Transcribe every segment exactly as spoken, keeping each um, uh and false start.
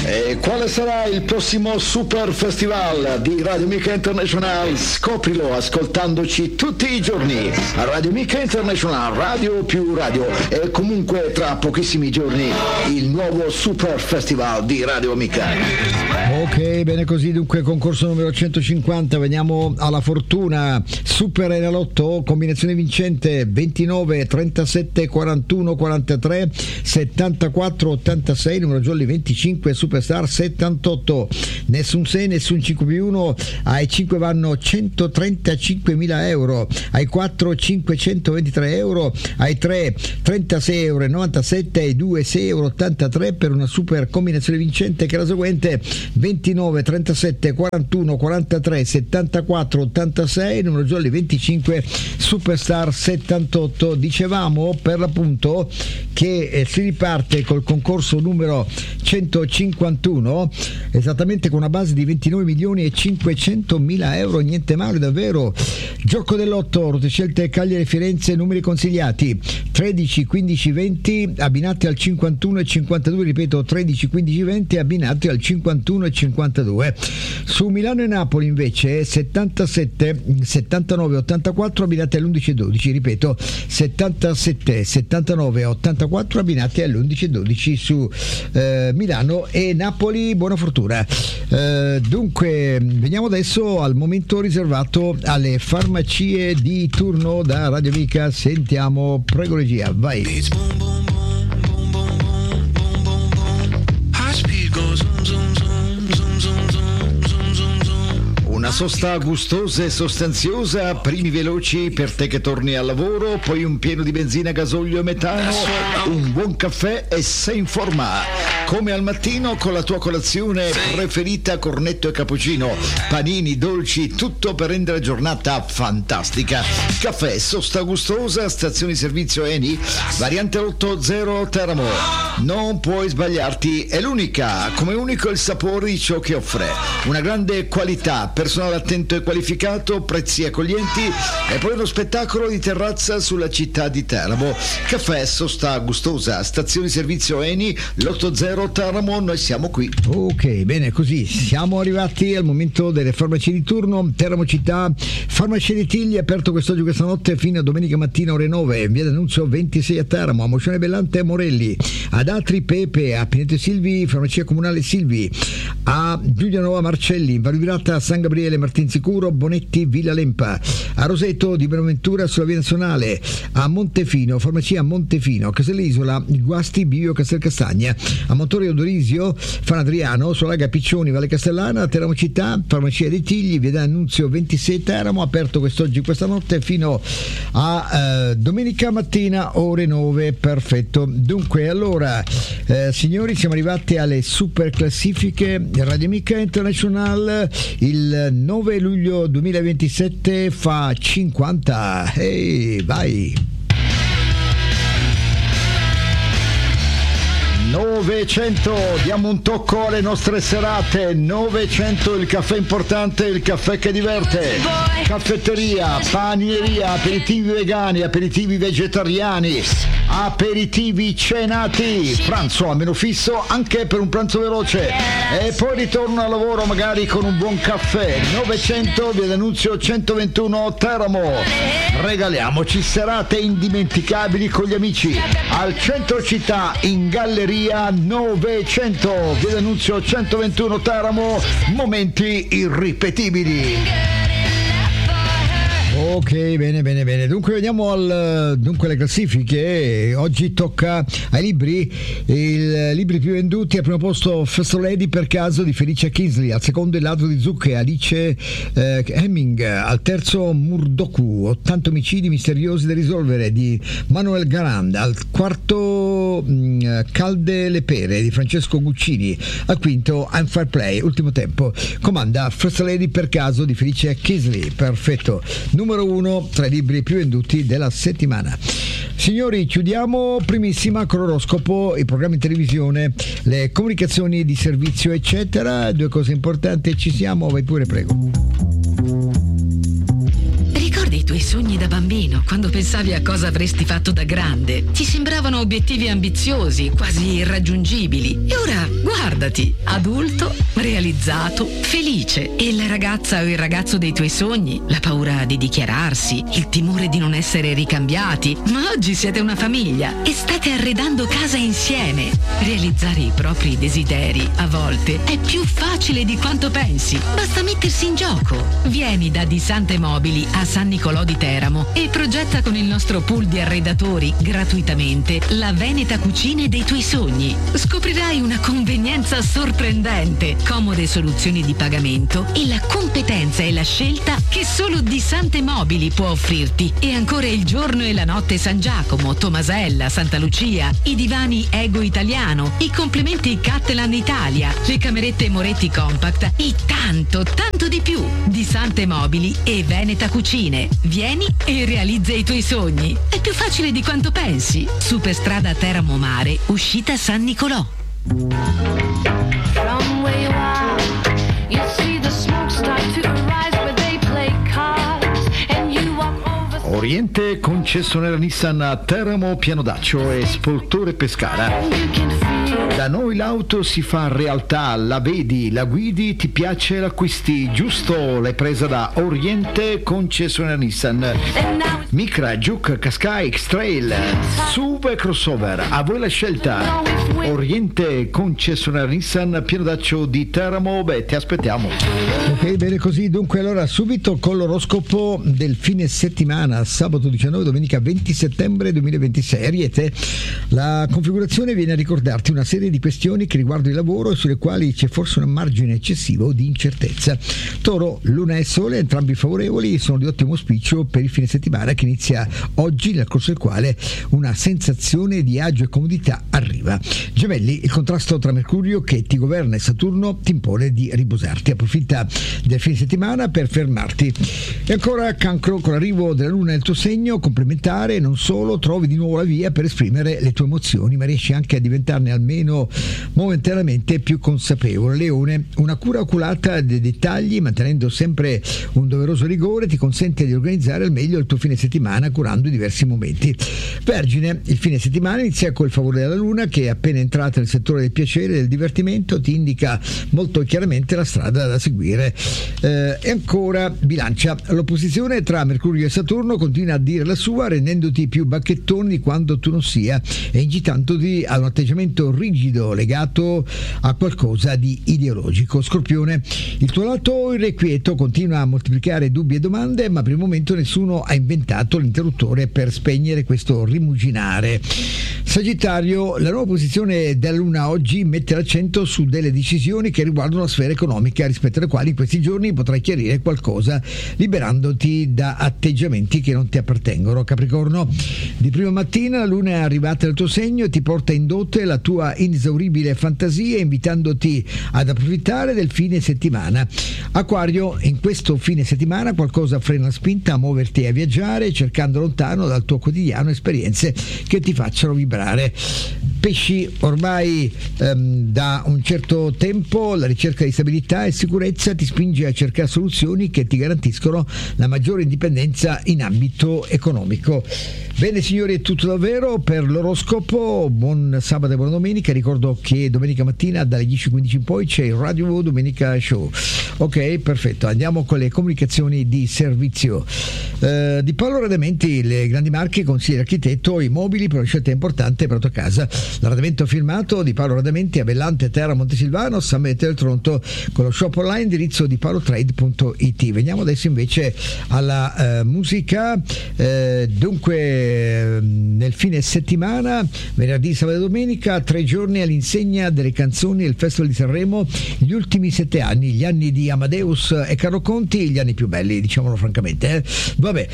E quale sarà il prossimo Super Festival di Radio Amica International? Scoprilo ascoltandoci tutti i giorni a Radio Amica International, radio più radio, e comunque tra pochissimi giorni il nuovo Super Festival di Radio Amica. Ok, bene così, dunque concorso numero centocinquanta, veniamo alla fortuna. Super Enalotto, combinazione vincente ventinove, trentasette, quarantuno, quarantatré, settantaquattro, ottantasei, numero jolly venticinque, Superstar settantotto. Nessun sei, nessun cinque più uno, ai cinque vanno centotrentacinquemila euro, ai quattro cinquecentoventitré euro, ai tre trentasei euro e novantasette, ai due sei euro ottantatré per una super combinazione vincente che è la seguente: ventinove, trentasette, quarantuno, quarantatré, settantaquattro, ottantasei, numero jolly venticinque, Superstar settantotto. Dicevamo per l'appunto che eh, si riparte col concorso numero centocinquantuno, esattamente con una base di ventinove milioni e cinquecentomila euro, niente male davvero. Gioco dell'otto, rotte scelte Cagliari Firenze, numeri consigliati tredici, quindici, venti abbinati al cinquantuno e cinquantadue, ripeto tredici, quindici, venti abbinati al cinquantuno e cinquantadue. Su Milano e Napoli invece settantasette, settantanove, ottantaquattro abbinati all'undici e dodici, ripeto settantasette, settantanove, ottantaquattro abbinati all'undici e dodici su eh, Milano e Napoli. Buona fortuna. Eh, dunque veniamo adesso al momento riservato alle farmacie di turno da Radio Amica. Sentiamo, prego regia, vai. Una sosta gustosa e sostanziosa, primi veloci per te che torni al lavoro, poi un pieno di benzina, gasolio e metano, un buon caffè e sei in forma. Come al mattino con la tua colazione preferita, cornetto e cappuccino, panini, dolci, tutto per rendere la giornata fantastica. Caffè, sosta gustosa, stazione di servizio Eni, variante ottanta Teramo. Non puoi sbagliarti, è l'unica, come unico il sapore di ciò che offre. Una grande qualità, personale attento e qualificato, prezzi accoglienti e poi lo spettacolo di terrazza sulla città di Teramo. Caffè, sosta gustosa, stazione di servizio Eni, l'ottanta Teramo, noi siamo qui. Ok, bene, così siamo arrivati al momento delle farmacie di turno. Teramo città, farmacia di Tigli, aperto quest'oggi, questa notte fino a domenica mattina ore nove, via d'Annunzio ventisei a Teramo, a Moscione Bellante a Morelli, ad Atri Pepe, a Pineto Silvi, farmacia comunale Silvi, a Giulianova Marcelli, in Valvirata San Gabriele Martinsicuro, Bonetti Villa Lempa, a Roseto di Bonaventura sulla via nazionale, a Montefino, farmacia Montefino, Casell'isola, Guasti Bio Castelcastagna, a Montorio d'Orisio, Fan Adriano, Solaga Piccioni, Valle Castellana, Teramo città, farmacia dei Tigli, via d'Annunzio ventisei Teramo, aperto quest'oggi, questa notte fino a eh, domenica mattina ore nove. Perfetto. Dunque allora eh, signori, siamo arrivati alle super classifiche Radio Amica International. Il nove luglio duemilaventisette fa cinquanta. Ehi, vai. novecento, diamo un tocco alle nostre serate. Novecento, il caffè importante, il caffè che diverte. Caffetteria, panineria, aperitivi vegani, aperitivi vegetariani, aperitivi cenati, pranzo a meno fisso anche per un pranzo veloce e poi ritorno al lavoro magari con un buon caffè. Novecento, via d'Annunzio centoventuno Teramo. Regaliamoci serate indimenticabili con gli amici al centro città, in galleria novecento, via d'Annunzio centoventuno Teramo. Momenti irripetibili. Ok, bene, bene, bene. Dunque veniamo al dunque le classifiche. Oggi tocca ai libri. I libri più venduti: al primo posto First Lady per caso di Felicia Kingsley, al secondo Il ladro di zucche, Alice eh, Hemming, al terzo Murdoku, ottanta omicidi misteriosi da risolvere di Manuel Garand, al quarto mh, Calde le pere di Francesco Guccini, al quinto I'm Fair Play, ultimo tempo, comanda First Lady per caso di Felicia Kingsley. Perfetto. Numero uno tra i libri più venduti della settimana. Signori, chiudiamo primissima con l'oroscopo, i programmi in televisione, le comunicazioni di servizio eccetera. Due cose importanti, ci siamo, vai pure, prego. Ricordi i tuoi tuoi sogni da bambino, quando pensavi a cosa avresti fatto da grande. Ti sembravano obiettivi ambiziosi, quasi irraggiungibili. E ora, guardati, adulto, realizzato, felice. E la ragazza o il ragazzo dei tuoi sogni, la paura di dichiararsi, il timore di non essere ricambiati. Ma oggi siete una famiglia e state arredando casa insieme. Realizzare i propri desideri, a volte, è più facile di quanto pensi. Basta mettersi in gioco. Vieni da Di Sante Mobili a San Nicolò di Teramo e progetta con il nostro pool di arredatori gratuitamente la Veneta Cucine dei tuoi sogni. Scoprirai una convenienza sorprendente, comode soluzioni di pagamento e la competenza e la scelta che solo Di Sante Mobili può offrirti. E ancora il giorno e la notte San Giacomo, Tomasella, Santa Lucia, i divani Ego Italiano, i complementi Cattelan Italia, le camerette Moretti Compact e tanto, tanto di più. Di Sante Mobili e Veneta Cucine. Vieni e realizza i tuoi sogni. È più facile di quanto pensi. Superstrada Teramo Mare, uscita San Nicolò. From where you are, you see the smoke start to arise where they play cards and you walk over. Oriente concessionaria Nissan a Teramo, Pianodaccio e Spoltore Pescara. You can feel Da noi l'auto si fa realtà, la vedi, la guidi, ti piace, l'acquisti, giusto? L'hai presa da Oriente concessionaria Nissan. and now it's Micra, Juke, Qashqai, X-Trail, S U V e crossover, a voi la scelta. Oriente concessionaria Nissan, Pianodaccio di Teramo, beh, ti aspettiamo. Ok, bene così. Dunque, allora subito con l'oroscopo del fine settimana, sabato diciannove, domenica venti settembre duemilaventisei. Ariete, la configurazione viene a ricordarti una serie di questioni che riguardano il lavoro e sulle quali c'è forse un margine eccessivo di incertezza. Toro, Luna e Sole, entrambi favorevoli, sono di ottimo auspicio per il fine settimana che inizia oggi, nel corso del quale una sensazione di agio e comodità arriva. Gemelli, il contrasto tra Mercurio che ti governa e Saturno ti impone di riposarti. Approfitta del fine settimana per fermarti. E ancora Cancro, con l'arrivo della Luna nel tuo segno complementare, non solo trovi di nuovo la via per esprimere le tue emozioni, ma riesci anche a diventarne almeno momentaneamente più consapevole. Leone, una cura oculata dei dettagli, mantenendo sempre un doveroso rigore, ti consente di organizzare al meglio il tuo fine settimana curando i diversi momenti. Vergine, il fine settimana inizia col favore della Luna che, appena entrata nel settore del piacere e del divertimento, ti indica molto chiaramente la strada da seguire. Eh, e ancora Bilancia, l'opposizione tra Mercurio e Saturno continua a dire la sua, rendendoti più bacchettone di quando tu non sia e incitandoti a un atteggiamento rigido legato a qualcosa di ideologico. Scorpione, il tuo lato irrequieto continua a moltiplicare dubbi e domande, ma per il momento nessuno ha inventato l'interruttore per spegnere questo rimuginare. Sagittario, la nuova posizione della Luna oggi mette l'accento su delle decisioni che riguardano la sfera economica, rispetto alle quali in questi giorni potrai chiarire qualcosa, liberandoti da atteggiamenti che non ti appartengono. Capricorno, di prima mattina la Luna è arrivata nel tuo segno e ti porta in dote la tua inesauribile fantasia, invitandoti ad approfittare del fine settimana. Acquario, in questo fine settimana qualcosa frena la spinta a muoverti e a viaggiare, cercando lontano dal tuo quotidiano esperienze che ti facciano vibrare. Pesci, ormai ehm, da un certo tempo la ricerca di stabilità e sicurezza ti spinge a cercare soluzioni che ti garantiscono la maggiore indipendenza in ambito economico. Bene signori, è tutto davvero per l'oroscopo. Buon sabato e buona domenica. Ricordo che domenica mattina dalle dieci e quindici in poi c'è il Radio Domenica Show. Ok, perfetto, andiamo con le comunicazioni di servizio. Eh, di Paolo Radamenti, le grandi marche, consigliere architetto, i mobili per una scelta importante per la tua casa. L'arredamento firmato di Paolo Radamenti a Bellante, Terra, Montesilvano, San Benedetto del Tronto, con lo shop online, indirizzo di paolotrade punto it. Veniamo adesso invece alla eh, musica. Eh, dunque nel fine settimana, venerdì, sabato e domenica, tre giorni all'insegna delle canzoni del Festival di Sanremo, gli ultimi sette anni, gli anni di Amadeus e Carlo Conti, gli anni più belli, diciamolo francamente. Eh. Vabbè,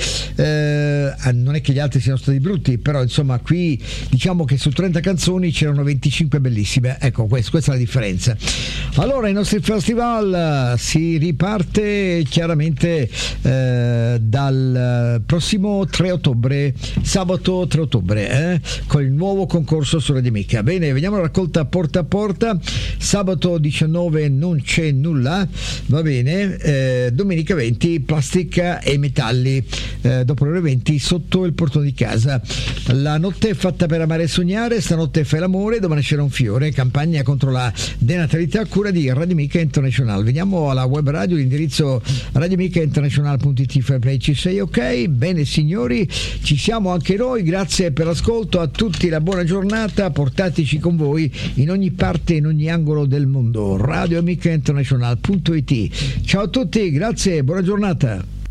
eh, non è che gli altri siano stati brutti, però insomma qui diciamo che su trenta canzoni c'erano venticinque bellissime, ecco, questa, questa è la differenza. Allora, i nostri festival si riparte chiaramente eh, dal prossimo tre ottobre, sabato tre ottobre, eh, con il nuovo concorso su Radio Amica. Bene, vediamo la raccolta porta a porta. Sabato diciannove non c'è nulla, va bene. Eh, domenica venti plastica e metalli, eh, dopo le ore venti sotto il portone di casa. La notte è fatta per amare e sognare, stanotte fai l'amore, domani c'era un fiore, campagna contro la denatalità a cura di Radio Amica International. Veniamo alla web radio, l'indirizzo radio amica international punto it. Fairplay, ci sei? Ok, bene signori, ci siamo anche noi, grazie per l'ascolto, a tutti la buona giornata, portateci con voi in ogni parte, in ogni angolo del mondo. radio amica international punto it. Ciao a tutti, grazie, buona giornata.